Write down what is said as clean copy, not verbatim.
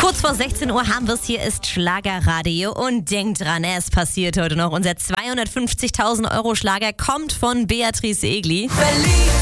Kurz vor 16 Uhr haben wir es. Hier ist Schlagerradio und denkt dran, es passiert heute noch. Unser 250.000 € Schlager kommt von Beatrice Egli. Verliebt